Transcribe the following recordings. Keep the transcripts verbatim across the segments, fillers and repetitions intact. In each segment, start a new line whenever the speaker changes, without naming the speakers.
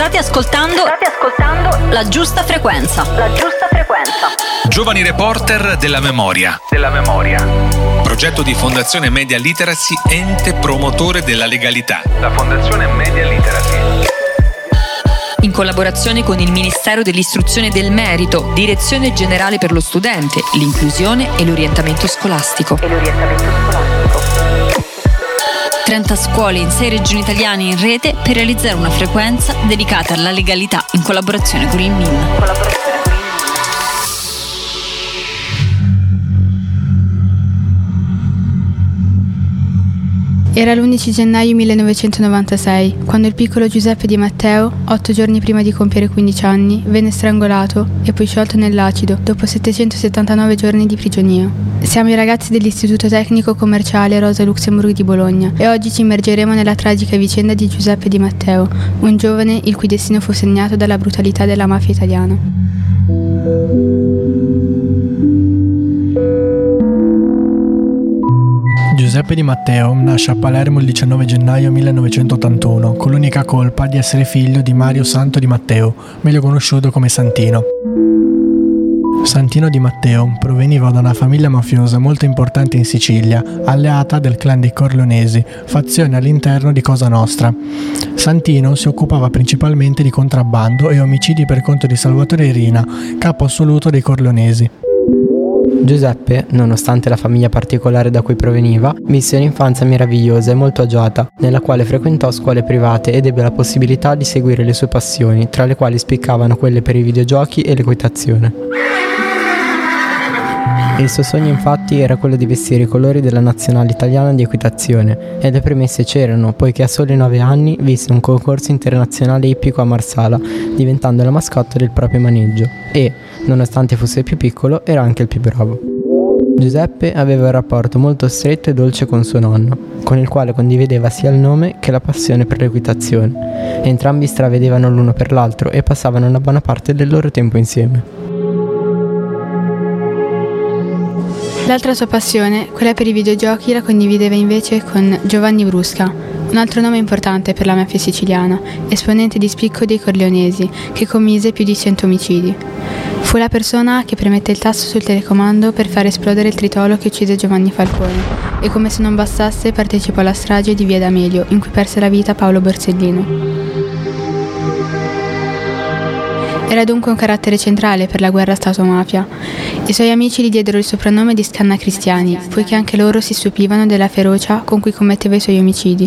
State ascoltando, state ascoltando La Giusta Frequenza. La Giusta Frequenza.
Giovani reporter della memoria. Della memoria. Progetto di Fondazione Media Literacy, ente promotore della legalità. La Fondazione Media Literacy.
In collaborazione con il Ministero dell'Istruzione e del Merito, Direzione Generale per lo Studente, l'Inclusione e l'Orientamento Scolastico. E l'orientamento scolastico. trenta scuole in sei regioni italiane in rete per realizzare una frequenza dedicata alla legalità in collaborazione con il M I N.
Era l'undici gennaio millenovecentonovantasei, quando il piccolo Giuseppe Di Matteo, otto giorni prima di compiere quindici anni, venne strangolato e poi sciolto nell'acido dopo settecentosettantanove giorni di prigionia. Siamo i ragazzi dell'Istituto Tecnico Commerciale Rosa Luxemburg di Bologna e oggi ci immergeremo nella tragica vicenda di Giuseppe Di Matteo, un giovane il cui destino fu segnato dalla brutalità della mafia italiana.
Giuseppe Di Matteo nasce a Palermo il diciannove gennaio millenovecentottantuno con l'unica colpa di essere figlio di Mario Santo Di Matteo, meglio conosciuto come Santino. Santino Di Matteo proveniva da una famiglia mafiosa molto importante in Sicilia, alleata del clan dei Corleonesi, fazione all'interno di Cosa Nostra. Santino si occupava principalmente di contrabbando e omicidi per conto di Salvatore Rina, capo assoluto dei Corleonesi.
Giuseppe, nonostante la famiglia particolare da cui proveniva, visse un'infanzia meravigliosa e molto agiata, nella quale frequentò scuole private ed ebbe la possibilità di seguire le sue passioni, tra le quali spiccavano quelle per i videogiochi e l'equitazione. Il suo sogno infatti era quello di vestire i colori della nazionale italiana di equitazione e le premesse c'erano, poiché a soli nove anni visse un concorso internazionale ippico a Marsala, diventando la mascotte del proprio maneggio e, nonostante fosse più piccolo, era anche il più bravo. Giuseppe aveva un rapporto molto stretto e dolce con suo nonno, con il quale condivideva sia il nome che la passione per l'equitazione. Entrambi stravedevano l'uno per l'altro e passavano una buona parte del loro tempo insieme.
L'altra sua passione, quella per i videogiochi, la condivideva invece con Giovanni Brusca, un altro nome importante per la mafia siciliana, esponente di spicco dei Corleonesi, che commise più di cento omicidi. Fu la persona che premette il tasto sul telecomando per far esplodere il tritolo che uccise Giovanni Falcone e, come se non bastasse, partecipò alla strage di Via D'Amelio, in cui perse la vita Paolo Borsellino. Era dunque un carattere centrale per la guerra Stato-mafia. I suoi amici gli diedero il soprannome di Scannacristiani, poiché anche loro si stupivano della ferocia con cui commetteva i suoi omicidi.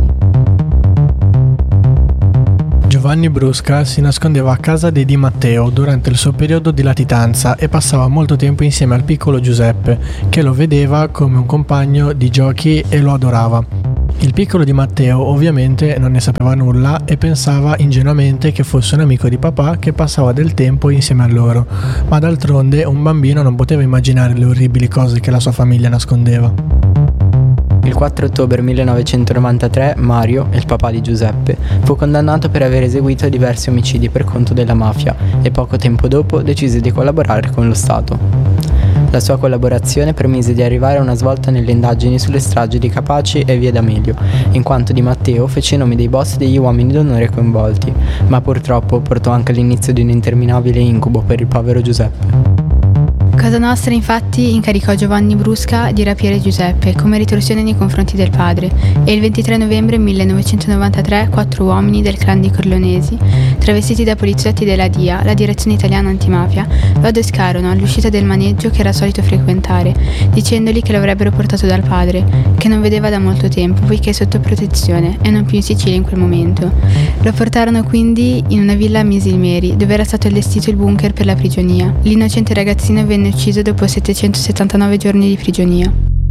Giovanni Brusca si nascondeva a casa dei Di Matteo durante il suo periodo di latitanza e passava molto tempo insieme al piccolo Giuseppe, che lo vedeva come un compagno di giochi e lo adorava. Il piccolo Di Matteo ovviamente non ne sapeva nulla e pensava ingenuamente che fosse un amico di papà che passava del tempo insieme a loro, ma d'altronde un bambino non poteva immaginare le orribili cose che la sua famiglia nascondeva.
Il quattro ottobre millenovecentonovantatré Mario, il papà di Giuseppe, fu condannato per aver eseguito diversi omicidi per conto della mafia e poco tempo dopo decise di collaborare con lo Stato. La sua collaborazione permise di arrivare a una svolta nelle indagini sulle stragi di Capaci e Via D'Amelio, in quanto Di Matteo fece i nomi dei boss degli uomini d'onore coinvolti, ma purtroppo portò anche all'inizio di un interminabile incubo per il povero Giuseppe.
Cosa Nostra infatti incaricò Giovanni Brusca di rapire Giuseppe come ritorsione nei confronti del padre e il ventitré novembre millenovecentonovantatré quattro uomini del clan dei Corleonesi, travestiti da poliziotti della D I A, la direzione italiana antimafia, lo adescarono all'uscita del maneggio che era solito frequentare, dicendogli che lo avrebbero portato dal padre, che non vedeva da molto tempo poiché sotto protezione e non più in Sicilia in quel momento. Lo portarono quindi in una villa a Misilmeri, dove era stato allestito il bunker per la prigionia. L'innocente ragazzino venne ucciso dopo settecentosettantanove giorni di prigionia.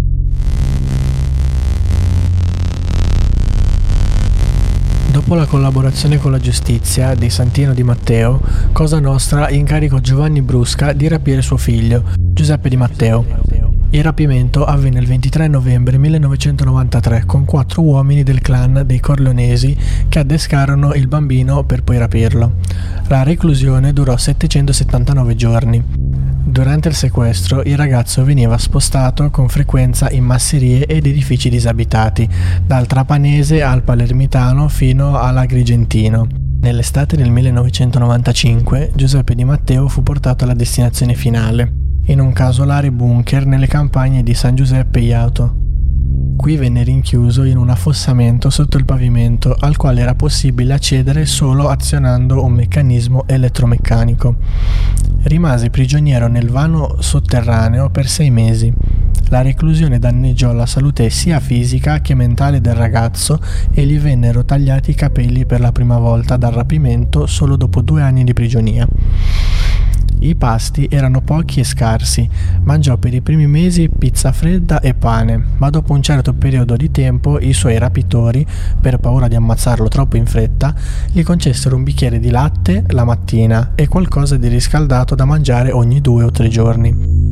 Dopo la collaborazione con la giustizia di Santino Di Matteo, Cosa Nostra incaricò Giovanni Brusca di rapire suo figlio, Giuseppe Di Matteo. Il rapimento avvenne il ventitré novembre millenovecentonovantatré con quattro uomini del clan dei Corleonesi che addescarono il bambino per poi rapirlo. La reclusione durò settecentosettantanove giorni. Durante il sequestro il ragazzo veniva spostato con frequenza in masserie ed edifici disabitati, dal Trapanese al Palermitano fino all'Agrigentino. Nell'estate del millenovecentonovantacinque Giuseppe Di Matteo fu portato alla destinazione finale, in un casolare bunker nelle campagne di San Giuseppe Jato. Qui venne rinchiuso in un affossamento sotto il pavimento al quale era possibile accedere solo azionando un meccanismo elettromeccanico. Rimase prigioniero nel vano sotterraneo per sei mesi. La reclusione danneggiò la salute sia fisica che mentale del ragazzo e gli vennero tagliati i capelli per la prima volta dal rapimento solo dopo due anni di prigionia. I pasti erano pochi e scarsi, mangiò per i primi mesi pizza fredda e pane, ma dopo un certo periodo di tempo i suoi rapitori, per paura di ammazzarlo troppo in fretta, gli concessero un bicchiere di latte la mattina e qualcosa di riscaldato da mangiare ogni due o tre giorni.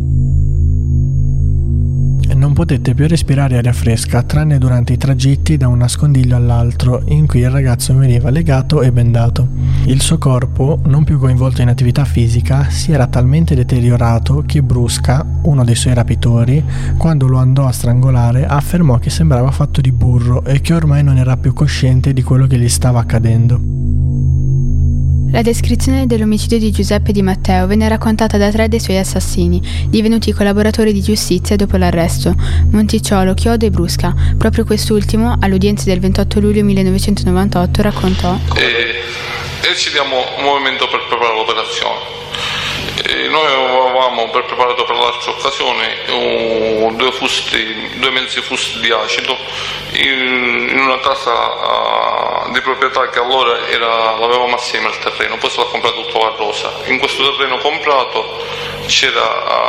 Non potette più respirare aria fresca, tranne durante i tragitti da un nascondiglio all'altro, in cui il ragazzo veniva legato e bendato. Il suo corpo, non più coinvolto in attività fisica, si era talmente deteriorato che Brusca, uno dei suoi rapitori, quando lo andò a strangolare, affermò che sembrava fatto di burro e che ormai non era più cosciente di quello che gli stava accadendo.
La descrizione dell'omicidio di Giuseppe Di Matteo venne raccontata da tre dei suoi assassini, divenuti collaboratori di giustizia dopo l'arresto: Monticciolo, Chiodo e Brusca. Proprio quest'ultimo, all'udienza del ventotto luglio millenovecentonovantotto, raccontò:
e, e ci diamo un movimento per preparare l'operazione. E noi avevamo per preparato per l'altra occasione uh, due fusti, due mezzi fusti di acido in, in una casa uh, di proprietà che allora era, l'avevamo assieme al terreno, poi se l'ha comprato tutto la Rosa. In questo terreno comprato c'era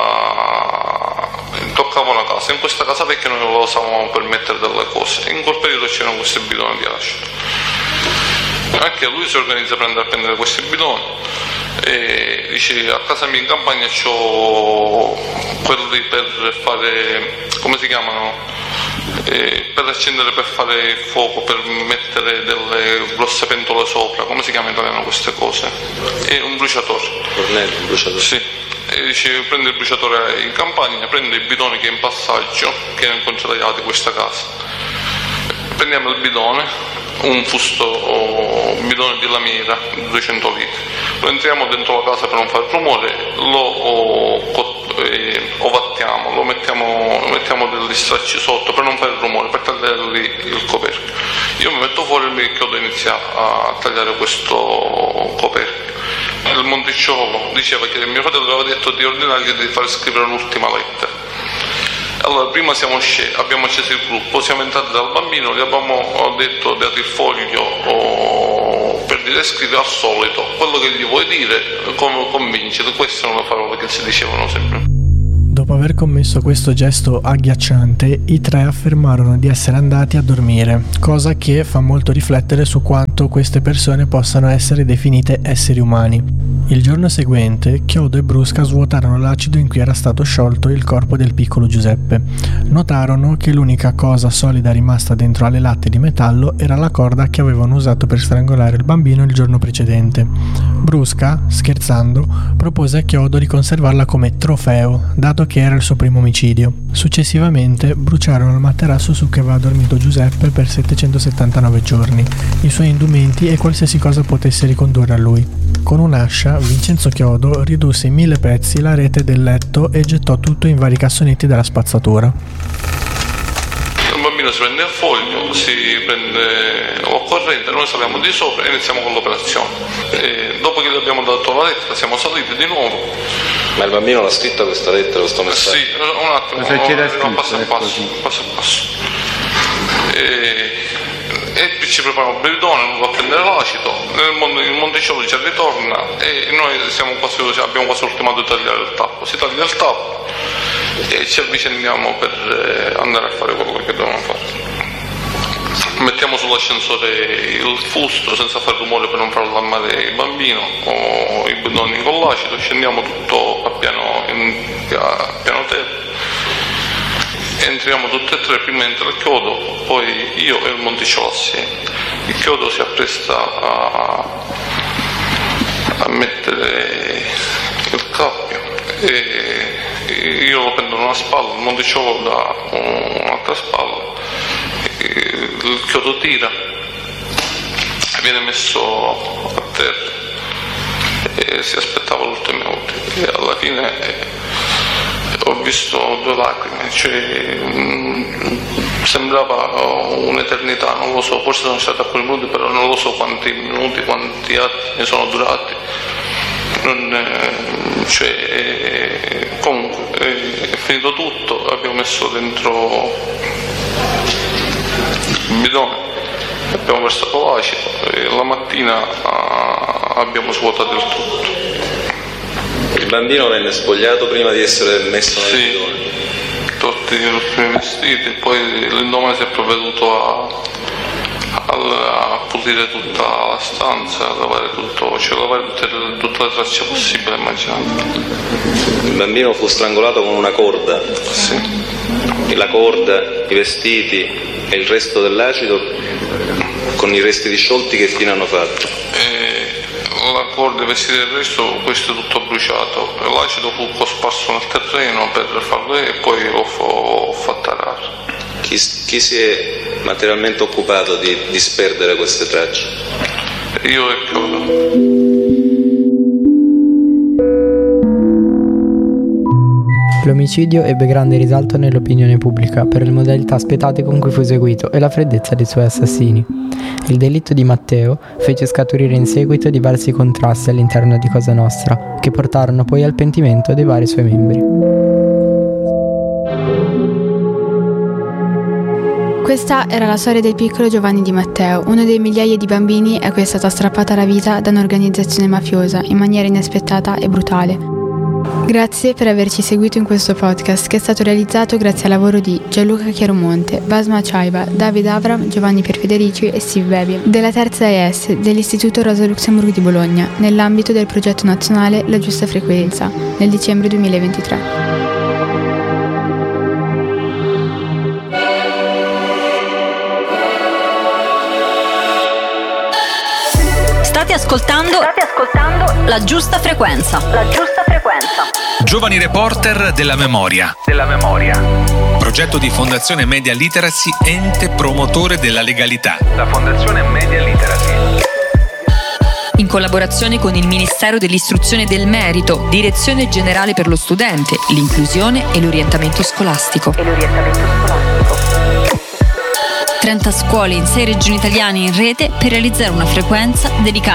uh, toccava una casa, in questa casa vecchia noi lo usavamo per mettere delle cose, in quel periodo c'erano questi bidoni di acido. Anche lui si organizza per andare a prendere questi bidoni e dice: a casa mia in campagna c'ho quelli per fare, come si chiamano, eh, per accendere, per fare il fuoco, per mettere delle grosse pentole sopra, come si chiama in italiano queste cose? È un bruciatore.
Cornello, un bruciatore.
Sì. E dice: prende il bruciatore in campagna, prende i bidoni che è in passaggio, che erano incontrati di questa casa, prendiamo il bidone, un fusto oh, bidone di lamiera di duecento litri, lo entriamo dentro la casa per non fare rumore, lo oh, co- eh, ovattiamo, lo mettiamo, lo mettiamo degli stracci sotto per non fare rumore, per tagliare il coperchio. Io mi metto fuori e il chiodo inizia a tagliare questo coperchio. Il Monticciolo diceva che mio fratello aveva detto di ordinargli di fare scrivere l'ultima lettera. Allora, prima siamo scesi, abbiamo acceso il gruppo, siamo entrati dal bambino, gli abbiamo detto, dato il foglio oh, per dire: scrivi al solito quello che gli vuoi dire, come convincere. Queste sono le parole che si dicevano sempre.
Dopo aver commesso questo gesto agghiacciante, i tre affermarono di essere andati a dormire, cosa che fa molto riflettere su quanto queste persone possano essere definite esseri umani. Il giorno seguente, Chiodo e Brusca svuotarono l'acido in cui era stato sciolto il corpo del piccolo Giuseppe. Notarono che l'unica cosa solida rimasta dentro alle latte di metallo era la corda che avevano usato per strangolare il bambino il giorno precedente. Brusca, scherzando, propose a Chiodo di conservarla come trofeo, dato che era il suo primo omicidio. Successivamente bruciarono il materasso su cui aveva dormito Giuseppe per settecentosettantanove giorni, i suoi indumenti e qualsiasi cosa potesse ricondurre a lui. Con un'ascia, Vincenzo Chiodo ridusse in mille pezzi la rete del letto e gettò tutto in vari cassonetti della spazzatura.
Il bambino si prende il foglio, si prende l'occorrente, noi saliamo di sopra e iniziamo con l'operazione. E dopo che gli abbiamo dato la lettera siamo saliti di nuovo.
Ma il bambino l'ha scritta questa lettera, questo messaggio?
Sì, un attimo, no, passo a passo, passo a passo. E... e ci prepariamo il bidone, non va a prendere l'acido, nel mondo, il Monticciolo ci ritorna e noi siamo quasi, abbiamo quasi ultimato di tagliare il tappo. Si taglia il tappo e ci avviciniamo per andare a fare quello che dobbiamo fare. Mettiamo sull'ascensore il fusto senza fare rumore per non far allarmare il bambino o i bidoni con l'acido, scendiamo tutto a piano, in, a piano terra. Entriamo tutti e tre, prima entra il Chiodo, poi io e il Monticciolo assieme. Il Chiodo si appresta a, a mettere il cappio e io lo prendo da una spalla, il Monticciolo da un'altra spalla, il Chiodo tira viene messo a terra e si aspettava l'ultimo minuto e alla fine ho visto due lacrime, cioè, mh, sembrava un'eternità, non lo so, forse sono stati alcuni minuti, però non lo so quanti minuti, quanti attimi sono durati. Non, eh, cioè, eh, comunque eh, è finito tutto, abbiamo messo dentro il bidone, abbiamo versato l'acido e la mattina ah, abbiamo svuotato il tutto.
Il bambino venne spogliato prima di essere messo nel
sì,
bidone?
tutti gli ultimi vestiti, poi l'indomani si è provveduto a, a, a pulire tutta la stanza, a lavare tutto, cioè lavare tutte, tutte le tracce possibili e immaginabili.
Il bambino fu strangolato con una corda?
Sì.
E la corda, i vestiti e il resto dell'acido con i resti disciolti che fine hanno fatto?
E la corda, i vestiti e il resto, questo è tutto bruciato. L'acido fu cosparso nel terreno per farlo e poi l'ho, l'ho fatto arare.
Chi, chi si è materialmente occupato di disperdere queste tracce?
Io e Chiodo.
L'omicidio ebbe grande risalto nell'opinione pubblica per le modalità spietate con cui fu eseguito e la freddezza dei suoi assassini. Il delitto di Matteo fece scaturire in seguito diversi contrasti all'interno di Cosa Nostra, che portarono poi al pentimento dei vari suoi membri.
Questa era la storia del piccolo Giovanni Di Matteo, uno dei migliaia di bambini a cui è stata strappata la vita da un'organizzazione mafiosa in maniera inaspettata e brutale. Grazie per averci seguito in questo podcast che è stato realizzato grazie al lavoro di Gianluca Chiaromonte, Basma Ciaiba, David Avram, Giovanni Pierfederici e Steve Bebi della terza E S dell'Istituto Rosa Luxemburg di Bologna nell'ambito del progetto nazionale La Giusta Frequenza nel dicembre duemilaventitré.
State ascoltando, State ascoltando La Giusta Frequenza. La Giusta Frequenza.
Giovani reporter della memoria. Della memoria. Progetto di Fondazione Media Literacy, ente promotore della legalità. La Fondazione Media Literacy.
In collaborazione con il Ministero dell'Istruzione e del Merito, Direzione Generale per lo Studente, l'Inclusione e l'Orientamento Scolastico. E l'orientamento scolastico.
trenta scuole in sei regioni italiane in rete per realizzare una frequenza dedicata